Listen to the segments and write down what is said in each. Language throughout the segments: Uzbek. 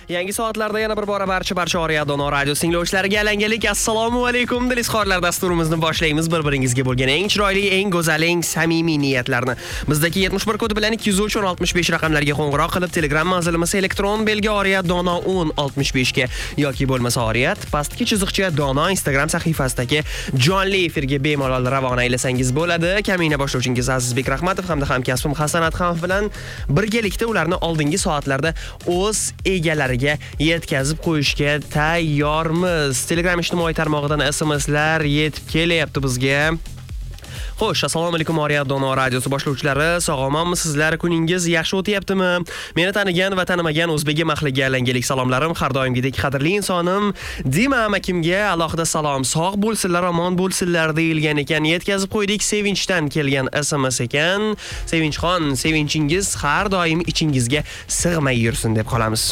Yangi soatlarda yana bir bora barcha Oriya Dono radio tinglovchilariga alanganlik assalomu alaykum dilizxorlar dasturimizni boshlaymiz. Bir-biringizga bo'lgan eng chiroyli, eng go'zal, eng samimiy niyatlarni bizdagi 71 kodi bilan 203 65 raqamlarga qo'ng'iroq qilib Telegram manzilimiz elektron belgi Oriya Dono 1065 ga yoki bo'lmasa Oriyat pastki chiziqcha Dono Instagram sahifasidagi jonli efirga bemalol ravona aylasangiz bo'ladi. Kamina boshlovchingiz Azizbek Rahmatov hamda hamkasbim Hasanat Xanf bilan birgalikda ularni oldingi soatlarda o'z egalariga yetkazib qo'yishga tayyormiz. Telegram ijtimoiy tarmog'idan SMSlar yetib kelyapti bizga. Xo'sh, assalomu alaykum Oriya Dono radiosi boshlovchilari, sog'omonmisizlar? Kuningiz yaxshi o'tyaptimi? Meni tanigan va tanimagan o'zbegi mahliga alanganlik salomlarim har doimgidek qadrli insonim Dima amakimga alohida salom. Sog' bo'lsinlar, omon bo'lsinlar deyilgan ekan. Yetkazib qo'ydik. Sevinchdan kelgan SMS ekan. Sevinchxon, sevinchingiz har doim ichingizga sig'may yursin deb qolamiz.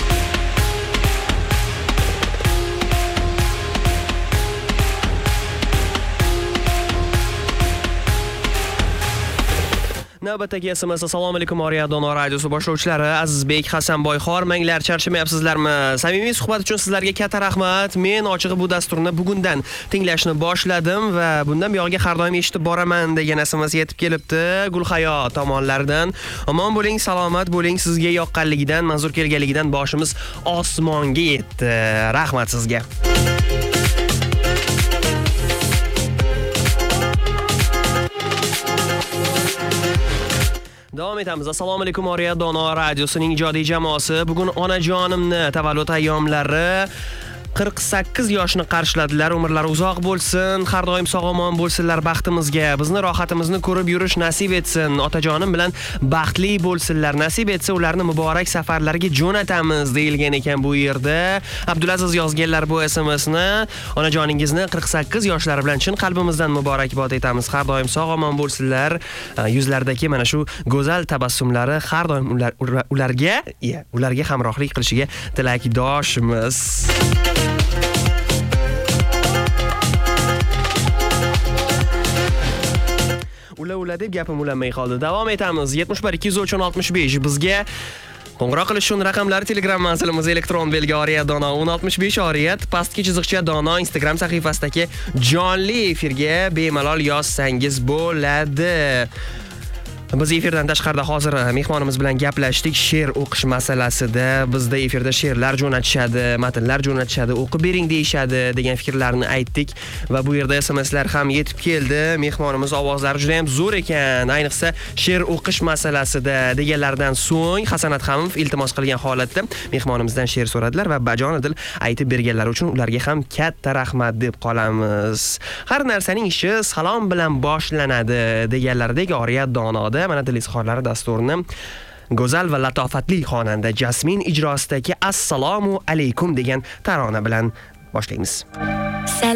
Navbatdagi SMS. Assalomu alaykum Oriya Dono radiosi boshlovchilari, Azizbek, Hasanboy, xormanglar, charchamayapsizlarmi? Samimiy suhbat uchun sizlarga katta rahmat. Men ochig'i bu dasturni bugundan tinglashni boshladim va bundan buyog'iga har doim eshitib boraman degan SMS yetib kelibdi Gulhayo tomonlaridan. Omon bo'ling, salomat bo'ling. Sizga yoqqanligidan, manzur kelganligidan boshimiz osmonga yetdi. Rahmat sizga. Davom etamiz. Assalomu alaykum Oriya Dono radiosining ijodiy jamoasi. Bugun onajonimni tavallud ayyomlari 48 yoshni qarshiladilar. Umrlari uzoq bo'lsin, har doim sog'-omon bo'lsinlar baxtimizga. Bizni rohatimizni ko'rib yurish nasib etsin. Otajonim bilan baxtli bo'lsinlar. Nasib etsa ularni muborak safarlarga jo'natamiz deyilgan ekan bu yerda. Abdulaziz yozganlar bu SMSni. Onajoningizni 48 yoshlari bilan chin qalbimizdan muborakbod etamiz. Har doim sog'-omon bo'lsinlar. Yuzlaridagi mana shu go'zal tabassumlari har doim ularga hamrohlik qilishiga tilakdoshmiz. Ula deb gapim ulanmay qoldi. Davom etamiz. 71 203 65 bizga qo'ng'iroq qilish uchun raqamlari Telegram manzilimiz elektron belgi Oriya Dono 1065 Oriyat pastki chiziqcha Dono Instagram sahifasidagi jonli efirga bemalol yozsangiz bo'ladi. Biz efirdan tashqarida hozir mehmonimiz bilan gaplashdik she'r o'qish masalasida. Bizda efirda she'rlar jo'natishadi, matnlar jo'natishadi, o'qib bering deyishadi degan fikrlarni aytdik va bu yerda SMSlar ham yetib keldi. Mehmonimiz ovozlari juda ham zo'r ekan, ayniqsa she'r o'qish masalasida deganlardan so'ng Hasanat Xanf iltimos qilgan holatda mehmonimizdan she'r so'radilar va bajonidil aytib berganlari uchun ularga ham katta rahmat deb qolamiz. Har narsaning ishi salom bilan boshlanadi deganlaridek Oriya Donoda mana dilizxorlari dasturini go'zal va latofatli xonanda Jasmin ijrosidagi Assalomu alaykum degan tarona bilan boshlaymiz.